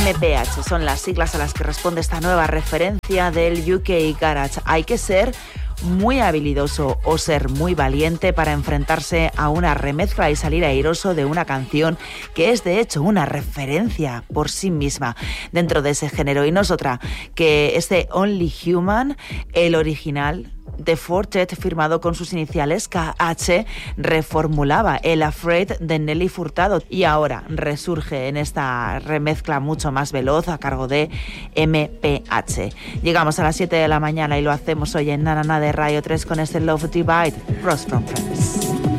MPH son las siglas a las que responde esta nueva referencia del UK Garage. Hay que ser muy habilidoso o ser muy valiente para enfrentarse a una remezcla y salir airoso de una canción que es de hecho una referencia por sí misma dentro de ese género, y no es otra que este Only Human, el original de Fortet, firmado con sus iniciales KH, reformulaba el Afraid de Nelly Furtado y ahora resurge en esta remezcla mucho más veloz a cargo de MPH. Llegamos a las 7 de la mañana y lo hacemos hoy en Na Na Na de Radio 3 con este Love Divide, Cross from Friends.